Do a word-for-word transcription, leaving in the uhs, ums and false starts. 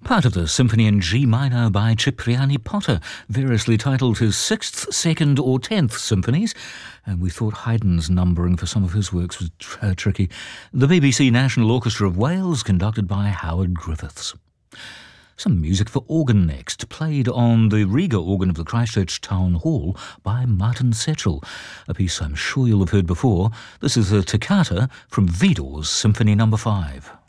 Part of the Symphony in G minor by Cipriani Potter, variously titled his sixth, second or tenth symphonies, and we thought Haydn's numbering for some of his works was uh, tricky. The B B C National Orchestra of Wales, conducted by Howard Griffiths. Some music for organ next, played on the Riga organ of the Christchurch Town Hall by Martin Setchell, a piece I'm sure you'll have heard before. This is a toccata from Widor's Symphony Number five.